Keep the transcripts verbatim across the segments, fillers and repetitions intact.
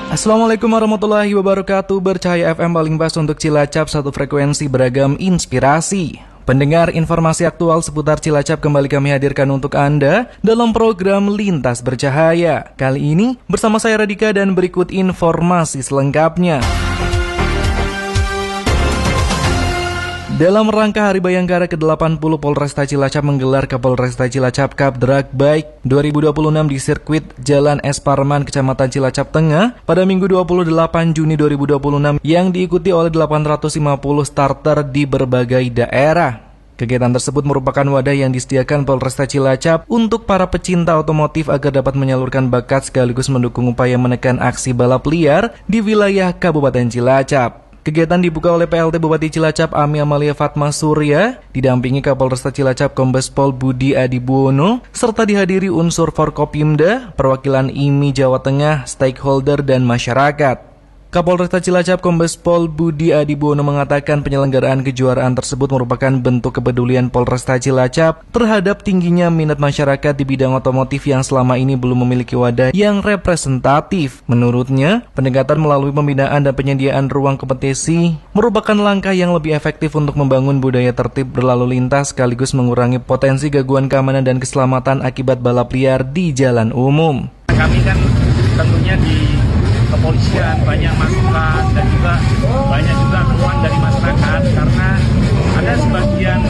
Assalamualaikum warahmatullahi wabarakatuh. Bercahaya F M paling pas untuk Cilacap, satu frekuensi beragam inspirasi. Pendengar, informasi aktual seputar Cilacap kembali kami hadirkan untuk Anda dalam program Lintas Bercahaya. Kali ini bersama saya Radika dan berikut informasi selengkapnya. Dalam rangka Hari Bayangkara ke delapan puluh, Polresta Cilacap menggelar Kapolresta Cilacap Cup Drag Bike dua ribu dua puluh enam di sirkuit Jalan Es Parman, Kecamatan Cilacap Tengah pada Minggu dua puluh delapan Juni dua ribu dua puluh enam yang diikuti oleh delapan ratus lima puluh starter di berbagai daerah. Kegiatan tersebut merupakan wadah yang disediakan Polresta Cilacap untuk para pecinta otomotif agar dapat menyalurkan bakat sekaligus mendukung upaya menekan aksi balap liar di wilayah Kabupaten Cilacap. Kegiatan dibuka oleh P L T Bupati Cilacap Ami Amalia Fatma Surya, didampingi Kapolresta Cilacap Kombes Pol Budi Adibuwono, serta dihadiri unsur Forkopimda, perwakilan I M I Jawa Tengah, stakeholder, dan masyarakat. Kapolresta Cilacap Kombes Pol Budi Adibuwono mengatakan penyelenggaraan kejuaraan tersebut merupakan bentuk kepedulian Polresta Cilacap terhadap tingginya minat masyarakat di bidang otomotif yang selama ini belum memiliki wadah yang representatif. Menurutnya, pendekatan melalui pembinaan dan penyediaan ruang kompetisi merupakan langkah yang lebih efektif untuk membangun budaya tertib berlalu lintas sekaligus mengurangi potensi gangguan keamanan dan keselamatan akibat balap liar di jalan umum. Kami kan tentunya di kepolisian banyak masukan dan juga banyak juga keluhan dari masyarakat karena ada sebagian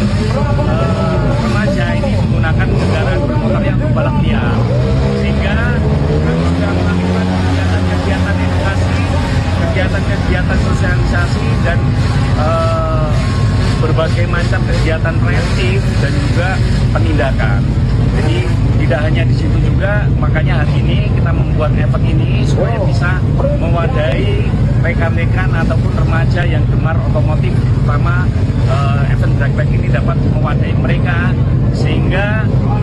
uh, remaja ini menggunakan kendaraan bermotor yang berbalap liar, sehingga kami sudah melakukan kegiatan-kegiatan edukasi, kegiatan-kegiatan sosialisasi dan uh, berbagai macam kegiatan preventif dan juga penindakan. Jadi tidak hanya di situ juga, makanya hari ini kita membuat event ini supaya bisa mewadahi rekan-rekan ataupun remaja yang gemar otomotif, terutama uh, event drag bike ini dapat mewadahi mereka sehingga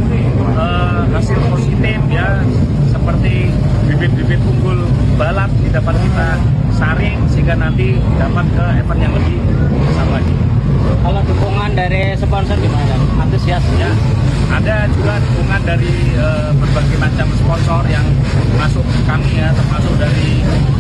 uh, hasil positif ya seperti bibit-bibit unggul balap ini dapat kita saring sehingga nanti dapat ke event yang lebih besar lagi. Kalau dukungan dari sponsor gimana? Antusias ya? Ada juga dukungan dari uh, berbagai macam sponsor yang masuk ke kami ya, termasuk dari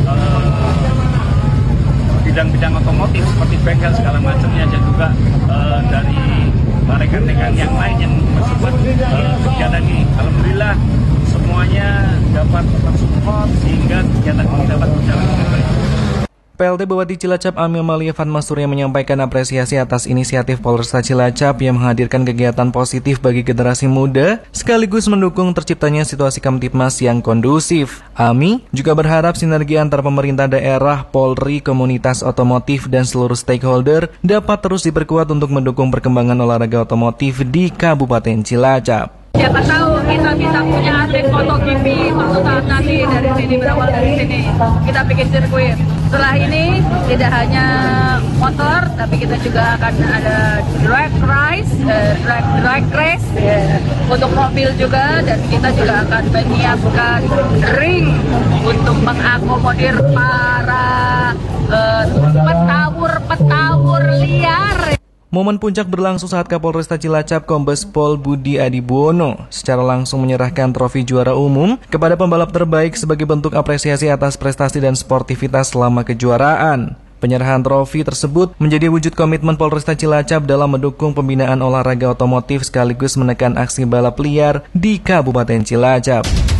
uh, bidang-bidang otomotif seperti bengkel segala macamnya, dan juga uh, dari rekan-rekan yang lain yang mensupport uh, kegiatan ini. Alhamdulillah semuanya dapat mensupport sehingga kegiatan ini dapat berjalan dengan baik. P L T Bupati Cilacap Ami Amalia Fatma Surya menyampaikan apresiasi atas inisiatif Polresta Cilacap yang menghadirkan kegiatan positif bagi generasi muda sekaligus mendukung terciptanya situasi Kamtipmas yang kondusif. Ami juga berharap sinergi antar pemerintah daerah, Polri, komunitas otomotif, dan seluruh stakeholder dapat terus diperkuat untuk mendukung perkembangan olahraga otomotif di Kabupaten Cilacap. Siapa tahu kita bisa punya atlet MotoGP suatu saat nanti dari sini, berawal dari sini. Kita bikin sirkuit. Setelah ini tidak hanya motor, tapi kita juga akan ada drag race, uh, drag drag race yeah. Untuk mobil juga, dan kita juga akan menyiapkan ring untuk mengakomodir para uh, petawur-petawur liar. Momen puncak berlangsung saat Kapolresta Cilacap Kombes Pol Budi Adibuwono secara langsung menyerahkan trofi juara umum kepada pembalap terbaik sebagai bentuk apresiasi atas prestasi dan sportivitas selama kejuaraan. Penyerahan trofi tersebut menjadi wujud komitmen Polresta Cilacap dalam mendukung pembinaan olahraga otomotif sekaligus menekan aksi balap liar di Kabupaten Cilacap.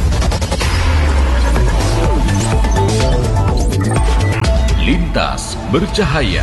Lintas Bercahaya.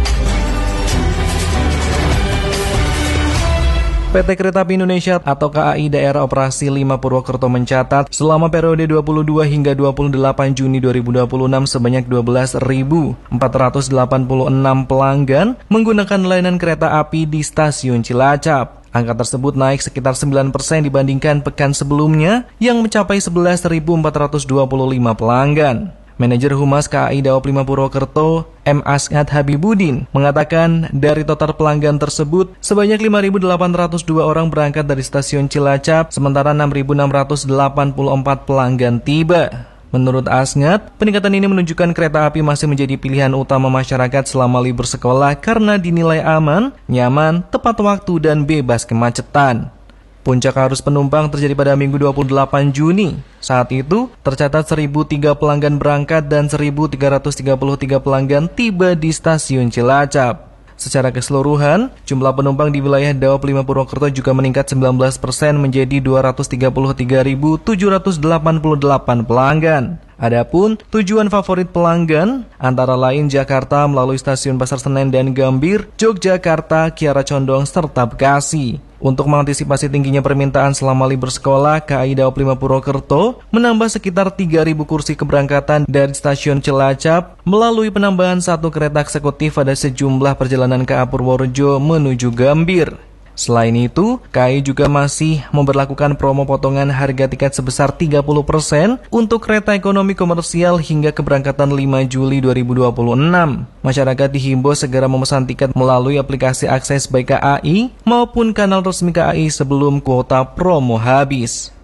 P T Kereta Api Indonesia atau K A I Daerah Operasi lima Purwokerto mencatat selama periode dua puluh dua hingga dua puluh delapan Juni dua ribu dua puluh enam sebanyak dua belas ribu empat ratus delapan puluh enam pelanggan menggunakan layanan kereta api di stasiun Cilacap. Angka tersebut naik sekitar sembilan persen dibandingkan pekan sebelumnya yang mencapai sebelas ribu empat ratus dua puluh lima pelanggan. Manajer Humas K A I Daop lima Purwokerto, M. Asngat Habibudin, mengatakan dari total pelanggan tersebut, sebanyak lima ribu delapan ratus dua orang berangkat dari stasiun Cilacap, sementara enam ribu enam ratus delapan puluh empat pelanggan tiba. Menurut Asngat, peningkatan ini menunjukkan kereta api masih menjadi pilihan utama masyarakat selama libur sekolah karena dinilai aman, nyaman, tepat waktu, dan bebas kemacetan. Puncak arus penumpang terjadi pada Minggu dua puluh delapan Juni. Saat itu, tercatat seribu tiga pelanggan berangkat dan seribu tiga ratus tiga puluh tiga pelanggan tiba di stasiun Cilacap. Secara keseluruhan, jumlah penumpang di wilayah Daop lima Purwokerto juga meningkat sembilan belas persen menjadi dua ratus tiga puluh tiga ribu tujuh ratus delapan puluh delapan pelanggan. Adapun tujuan favorit pelanggan antara lain Jakarta melalui stasiun Pasar Senen dan Gambir, Yogyakarta, Kiara Condong, serta Bekasi. Untuk mengantisipasi tingginya permintaan selama libur sekolah, K A I Daop lima Purwokerto menambah sekitar tiga ribu kursi keberangkatan dari stasiun Cilacap melalui penambahan satu kereta eksekutif pada sejumlah perjalanan K A Purworejo menuju Gambir. Selain itu, K A I juga masih memberlakukan promo potongan harga tiket sebesar tiga puluh persen untuk kereta ekonomi komersial hingga keberangkatan lima Juli dua ribu dua puluh enam. Masyarakat dihimbau segera memesan tiket melalui aplikasi akses baik K A I maupun kanal resmi K A I sebelum kuota promo habis.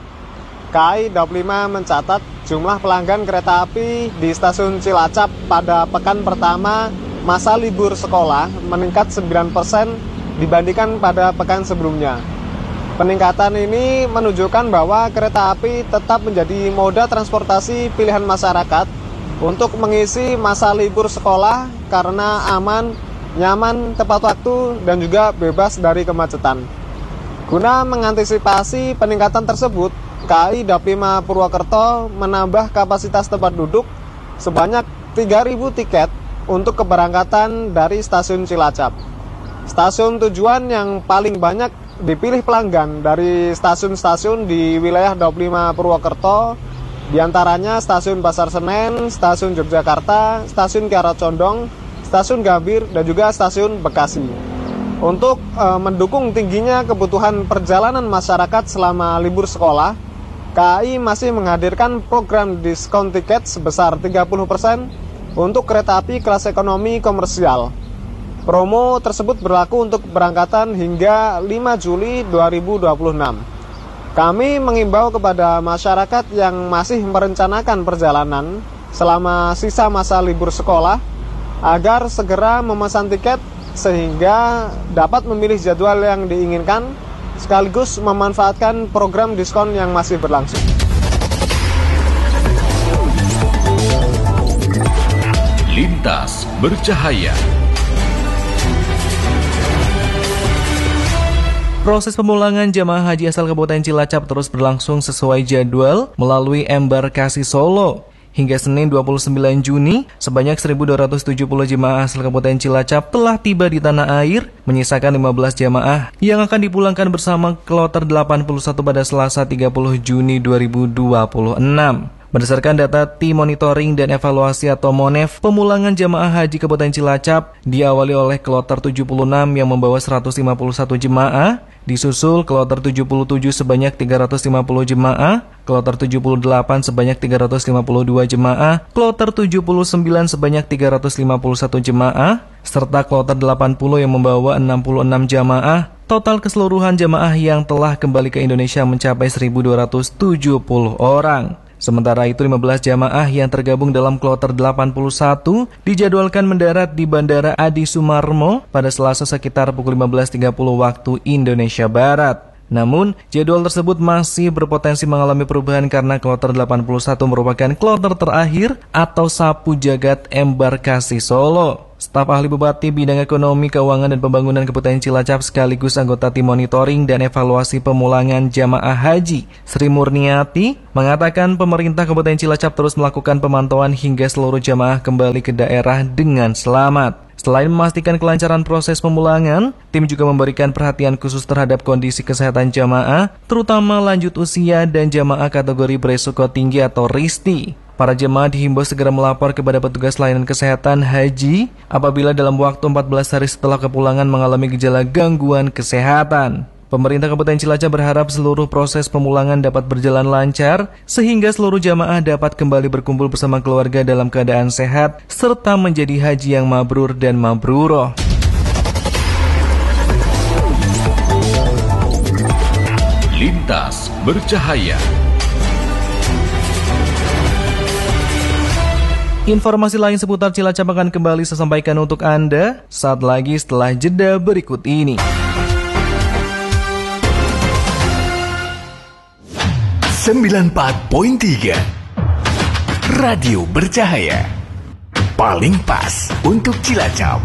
K A I Daop lima mencatat jumlah pelanggan kereta api di stasiun Cilacap pada pekan pertama masa libur sekolah meningkat sembilan persen dibandingkan pada pekan sebelumnya. Peningkatan ini menunjukkan bahwa kereta api tetap menjadi moda transportasi pilihan masyarakat untuk mengisi masa libur sekolah karena aman, nyaman, tepat waktu, dan juga bebas dari kemacetan. Guna mengantisipasi peningkatan tersebut, K A I Daop lima Purwokerto menambah kapasitas tempat duduk sebanyak tiga ribu tiket untuk keberangkatan dari stasiun Cilacap. Stasiun tujuan yang paling banyak dipilih pelanggan dari stasiun-stasiun di wilayah Daop lima Purwokerto, diantaranya stasiun Pasar Senen, stasiun Yogyakarta, stasiun Kiara Condong, stasiun Gambir, dan juga stasiun Bekasi. Untuk e, mendukung tingginya kebutuhan perjalanan masyarakat selama libur sekolah, K A I masih menghadirkan program diskon tiket sebesar tiga puluh persen untuk kereta api kelas ekonomi komersial. Promo tersebut berlaku untuk keberangkatan hingga lima Juli dua ribu dua puluh enam. Kami mengimbau kepada masyarakat yang masih merencanakan perjalanan selama sisa masa libur sekolah agar segera memesan tiket sehingga dapat memilih jadwal yang diinginkan sekaligus memanfaatkan program diskon yang masih berlangsung. Lintas Bercahaya. Proses pemulangan jamaah haji asal Kabupaten Cilacap terus berlangsung sesuai jadwal melalui embarkasi Solo. Hingga Senin dua puluh sembilan Juni, sebanyak seribu dua ratus tujuh puluh jemaah asal Kabupaten Cilacap telah tiba di tanah air, menyisakan lima belas jamaah yang akan dipulangkan bersama kloter delapan puluh satu pada Selasa tiga puluh Juni dua ribu dua puluh enam. Berdasarkan data Tim Monitoring dan Evaluasi atau MONEV, pemulangan jamaah haji Kabupaten Cilacap diawali oleh kloter tujuh puluh enam yang membawa seratus lima puluh satu jemaah, disusul kloter tujuh puluh tujuh sebanyak tiga ratus lima puluh jemaah, kloter tujuh puluh delapan sebanyak tiga ratus lima puluh dua jemaah, kloter tujuh puluh sembilan sebanyak tiga ratus lima puluh satu jemaah, serta kloter delapan puluh yang membawa enam puluh enam jamaah. Total keseluruhan jamaah yang telah kembali ke Indonesia mencapai seribu dua ratus tujuh puluh orang. Sementara itu lima belas jamaah yang tergabung dalam kloter delapan puluh satu dijadwalkan mendarat di Bandara Adi Sumarmo pada Selasa sekitar pukul lima belas tiga puluh waktu Indonesia Barat. Namun, jadwal tersebut masih berpotensi mengalami perubahan karena kloter delapan puluh satu merupakan kloter terakhir atau sapu jagat embarkasi Solo. Staf ahli Bupati Bidang Ekonomi, Keuangan, dan Pembangunan Kabupaten Cilacap sekaligus anggota Tim Monitoring dan Evaluasi Pemulangan Jamaah Haji, Sri Murniati, mengatakan pemerintah Kabupaten Cilacap terus melakukan pemantauan hingga seluruh jamaah kembali ke daerah dengan selamat. Selain memastikan kelancaran proses pemulangan, tim juga memberikan perhatian khusus terhadap kondisi kesehatan jamaah, terutama lanjut usia dan jamaah kategori beresiko tinggi atau R I S T I. Para jemaah dihimbau segera melapor kepada petugas layanan kesehatan haji apabila dalam waktu empat belas hari setelah kepulangan mengalami gejala gangguan kesehatan. Pemerintah Kabupaten Cilacap berharap seluruh proses pemulangan dapat berjalan lancar sehingga seluruh jamaah dapat kembali berkumpul bersama keluarga dalam keadaan sehat serta menjadi haji yang mabrur dan mabruroh. Lintas Bercahaya. Informasi lain seputar Cilacap akan kembali saya sampaikan untuk Anda saat lagi setelah jeda berikut ini. sembilan puluh empat koma tiga Radio Bercahaya. Paling pas untuk Cilacap.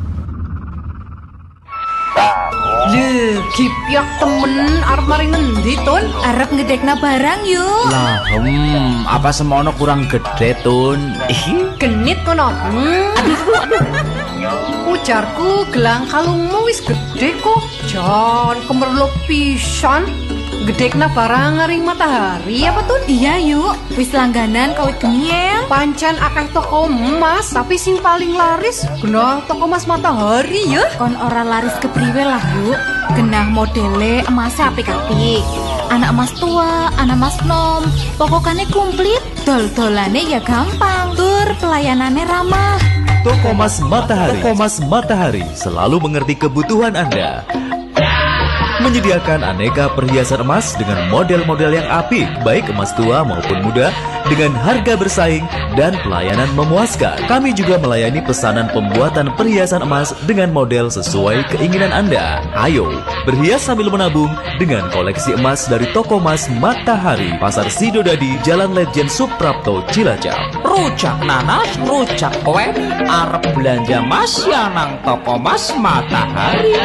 Leh, kipyak temen arep mari ngendi Tun? Arep ngedekna barang yuk. Lah, hmm, apa semono kurang gede Tun? Genit kono. Hmm. Aduh, aduh. Ujarku gelang kalungmu wis gede kok. Jan, kemerluk pisan. Gedekna barang ngaring matahari apa Tun? Iya yuk, wis langganan kawit geniel. Pancen akeh toko emas, tapi sing paling laris genah toko emas matahari ya. Kon ora laris kepriwe lah yuk. Genah modele emasnya apik-apik. Anak emas tua, anak emas nom, pokoknya komplit. Dol-dolane ya gampang, tur pelayanannya ramah. Toko Emas Matahari. Toko Emas Matahari selalu mengerti kebutuhan Anda. Menyediakan aneka perhiasan emas dengan model-model yang apik, baik emas tua maupun muda, dengan harga bersaing dan pelayanan memuaskan. Kami juga melayani pesanan pembuatan perhiasan emas dengan model sesuai keinginan Anda. Ayo, berhias sambil menabung dengan koleksi emas dari Toko Emas Matahari, Pasar Sidodadi, Jalan Letjen Suprapto, Cilacap. Rujak nanas, rujak kue, arep belanja mas ya nang Toko Emas Matahari.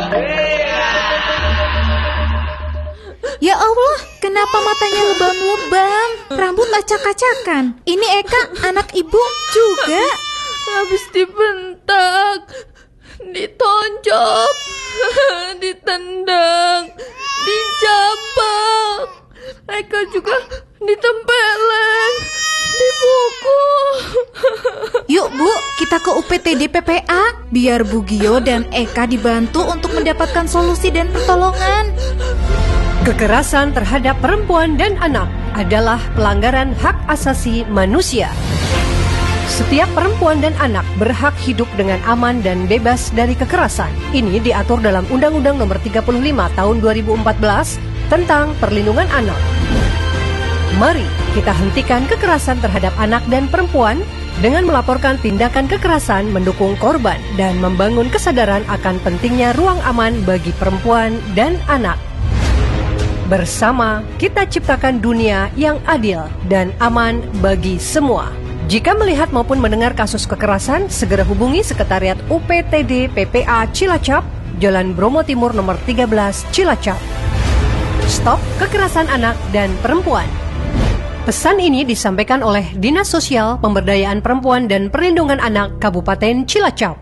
Ya Allah, kenapa matanya lebam-lebam? Rambut acak-acakan. Ini Eka, anak ibu juga. Habis dibentak, ditonjok, ditendang, dijambak. Eka juga ditempeleng, dipukul. Yuk Bu, kita ke U P T D P P A biar Bu Gio dan Eka dibantu untuk mendapatkan solusi dan pertolongan. Kekerasan terhadap perempuan dan anak adalah pelanggaran hak asasi manusia. Setiap perempuan dan anak berhak hidup dengan aman dan bebas dari kekerasan. Ini diatur dalam Undang-Undang Nomor tiga puluh lima Tahun dua ribu empat belas tentang Perlindungan Anak. Mari kita hentikan kekerasan terhadap anak dan perempuan dengan melaporkan tindakan kekerasan, mendukung korban, dan membangun kesadaran akan pentingnya ruang aman bagi perempuan dan anak. Bersama kita ciptakan dunia yang adil dan aman bagi semua. Jika melihat maupun mendengar kasus kekerasan, segera hubungi Sekretariat U P T D P P A Cilacap, Jalan Bromo Timur nomor tiga belas Cilacap. Stop kekerasan anak dan perempuan. Pesan ini disampaikan oleh Dinas Sosial, Pemberdayaan Perempuan dan Perlindungan Anak Kabupaten Cilacap.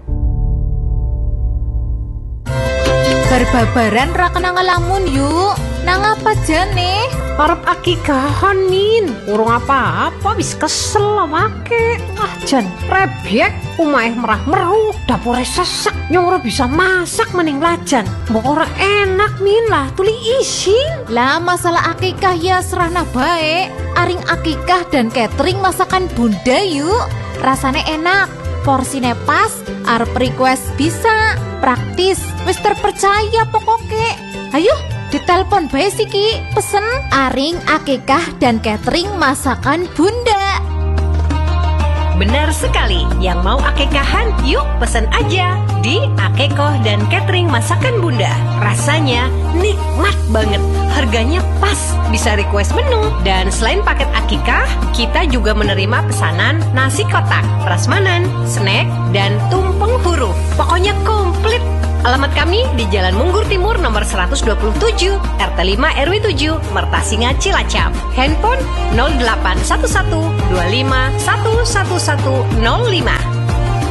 Berbabaran ra kena ngelamun yuk. Nang apa jane? Arep akikahan Min. Urung apa-apa wis kesel awake. Ah jan rebyek omahe merah-meruh, dapure sesek, nyoro bisa masak mending lajan. Mbok ora enak Min lah, tuli isin. Lah masalah akikah ya serana bae. Aring akikah dan catering masakan Bunda yuk. Rasane enak, porsine pas, arep request bisa, praktis, wis terpercaya pokoknya. Ayo ditelepon bae siki, pesen aring akikah dan catering masakan Bunda. Benar sekali, yang mau akikahan yuk pesen aja di Akikoh dan Catering Masakan Bunda. Rasanya nikmat banget, harganya pas, bisa request menu. Dan selain paket akikah, kita juga menerima pesanan nasi kotak, prasmanan, snack, dan tumpeng huruf. Pokoknya komplit. Alamat kami di Jalan Munggur Timur nomor seratus dua puluh tujuh, R T lima R W tujuh, Mertasinga, Cilacap. Handphone nol delapan satu satu dua lima satu satu satu nol lima.